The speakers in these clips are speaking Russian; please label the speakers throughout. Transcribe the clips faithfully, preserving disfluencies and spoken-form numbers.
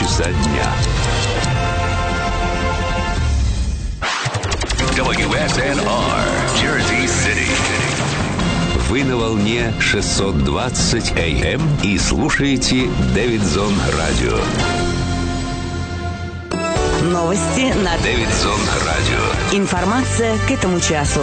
Speaker 1: пульса дня. дабл ю эс эн ар, Jersey City. Вы на волне шестьсот двадцать эй эм и слушаете Дэвидсон Радио.
Speaker 2: Новости на
Speaker 1: Дэвидсон Радио.
Speaker 2: Информация к этому часу.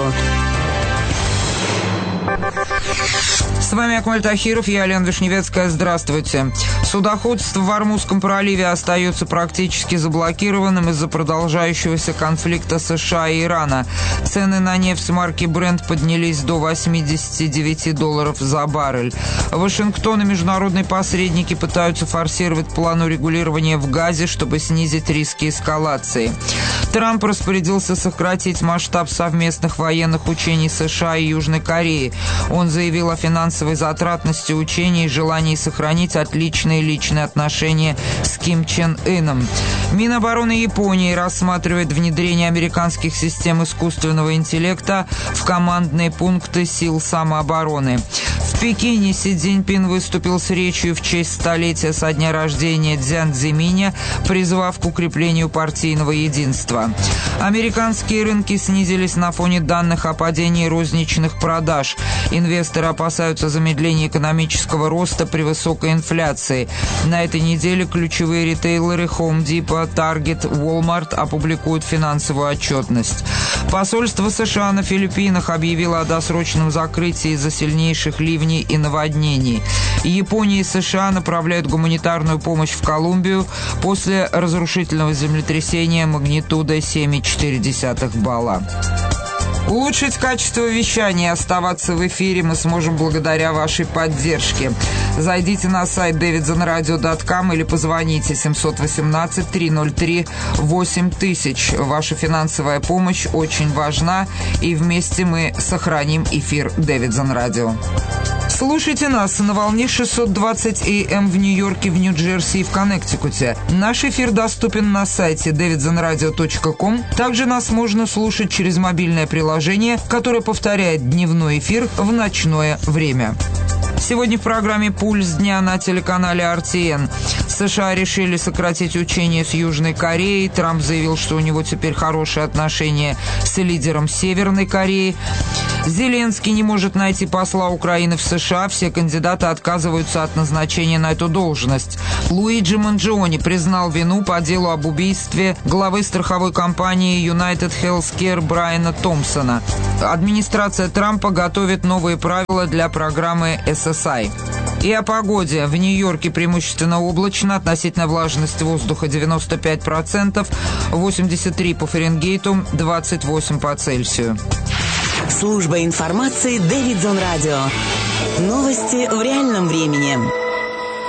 Speaker 3: С вами Акмаль Тахиров, я Алена Вишневецкая. Здравствуйте. Судоходство в Ормузском проливе остается практически заблокированным из-за продолжающегося конфликта США и Ирана. Цены на нефть марки Brent поднялись до восемьдесят девять долларов за баррель. Вашингтон и международные посредники пытаются форсировать план урегулирования в Газе, чтобы снизить риски эскалации. Трамп распорядился сократить масштаб совместных военных учений США и Южной Кореи. Он заявил о финансовой затратности учений и желании сохранить отличные личные отношения с Ким Чен Ыном. Минобороны Японии рассматривает внедрение американских систем искусственного интеллекта в командные пункты сил самообороны. В Пекине Си Цзиньпин выступил с речью в честь столетия со дня рождения Цзян Цзиминя, призвав к укреплению партийного единства. Американские рынки снизились на фоне данных о падении розничных продаж. Инвесторы опасаются замедления экономического роста при высокой инфляции. На этой неделе ключевые ритейлеры Home Depot, Target, Walmart опубликуют финансовую отчетность. Посольство США на Филиппинах объявило о досрочном закрытии из-за сильнейших ливней и наводнений. Япония и США направляют гуманитарную помощь в Колумбию после разрушительного землетрясения магнитудой семь целых четыре десятых балла. Улучшить качество вещания и оставаться в эфире мы сможем благодаря вашей поддержке. Зайдите на сайт дэвидсон радио точка ком или позвоните семь один восемь три ноль три восемь тысяч. Ваша финансовая помощь очень важна, и вместе мы сохраним эфир Дэвидсон Радио. Слушайте нас на волне шестьсот двадцать эй эм в Нью-Йорке, в Нью-Джерси и в Коннектикуте. Наш эфир доступен на сайте дэвидсон радио точка ком. Также нас можно слушать через мобильное приложение, которое повторяет дневной эфир в ночное время. Сегодня в программе «Пульс дня» на телеканале эр ти эн. США решили сократить учения с Южной Кореей. Трамп заявил, что у него теперь хорошие отношения с лидером Северной Кореи. Зеленский не может найти посла Украины в США. Все кандидаты отказываются от назначения на эту должность. Луиджи Манджиони признал вину по делу об убийстве главы страховой компании United Healthcare Брайана Томпсона. Администрация Трампа готовит новые правила для программы эс эс ай. И о погоде. В Нью-Йорке преимущественно облачно, относительная влажность воздуха девяносто пять процентов, восемьдесят три по Фаренгейту, двадцать восемь по Цельсию.
Speaker 2: Служба информации Дэвидсон Радио. Новости в реальном времени.